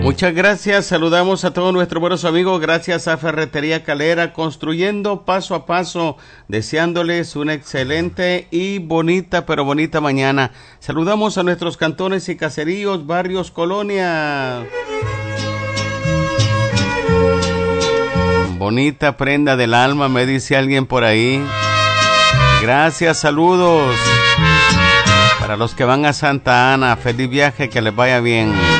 Muchas gracias, saludamos a todos nuestros buenos amigos, gracias a Ferretería Calera, construyendo paso a paso, deseándoles una excelente y bonita, pero bonita mañana. Saludamos a nuestros cantones y caseríos, barrios, colonias. Bonita prenda del alma, me dice alguien por ahí. Gracias, saludos. Para los que van a Santa Ana, feliz viaje, que les vaya bien.